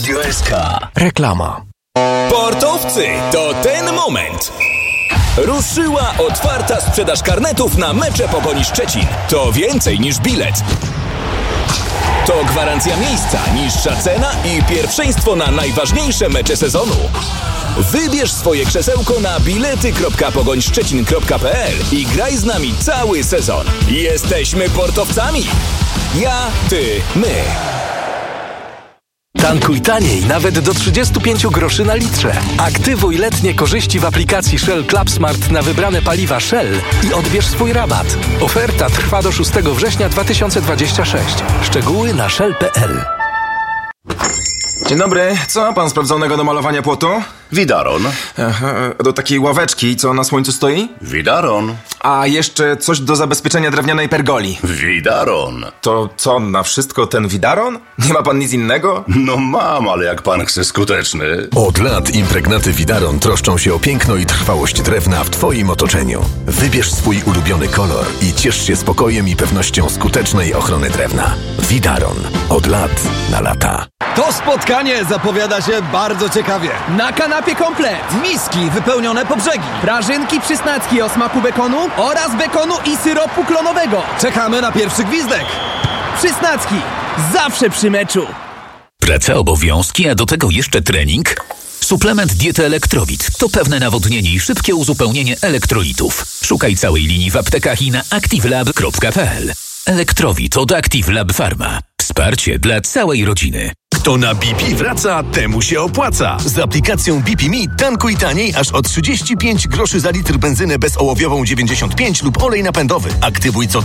Radio SK. Reklama. Sportowcy, to ten moment! Ruszyła otwarta sprzedaż karnetów na mecze Pogoni Szczecin. To więcej niż bilet. To gwarancja miejsca, niższa cena i pierwszeństwo na najważniejsze mecze sezonu. Wybierz swoje krzesełko na bilety.pogońszczecin.pl i graj z nami cały sezon. Jesteśmy portowcami! Ja, ty, my. Tankuj taniej nawet do 35 groszy na litrze. Aktywuj letnie korzyści w aplikacji Shell Club Smart na wybrane paliwa Shell i odbierz swój rabat. Oferta trwa do 6 września 2026. Szczegóły na shell.pl. Dzień dobry, co ma pan sprawdzonego do malowania płotu? Widaron. Aha, do takiej ławeczki, co na słońcu stoi? Widaron. A jeszcze coś do zabezpieczenia drewnianej pergoli. Widaron. To co, na wszystko ten widaron? Nie ma pan nic innego? No mam, ale jak pan chce skuteczny. Od lat impregnaty Widaron troszczą się o piękno i trwałość drewna w Twoim otoczeniu. Wybierz swój ulubiony kolor i ciesz się spokojem i pewnością skutecznej ochrony drewna. Widaron. Od lat na lata. To spotkanie zapowiada się bardzo ciekawie. Na kanapie komplet, miski wypełnione po brzegi, prażynki przysnacki o smaku bekonu oraz bekonu i syropu klonowego. Czekamy na pierwszy gwizdek. Przysnacki, zawsze przy meczu. Praca, obowiązki, a do tego jeszcze trening? Suplement diety Elektrowit to pewne nawodnienie i szybkie uzupełnienie elektrolitów. Szukaj całej linii w aptekach i na activelab.pl. Elektrowit od Active Lab Pharma. Wsparcie dla całej rodziny. Kto na BP wraca, temu się opłaca. Z aplikacją BP Me tankuj taniej aż o 35 groszy za litr benzynę bezołowiową 95 lub olej napędowy. Aktywuj co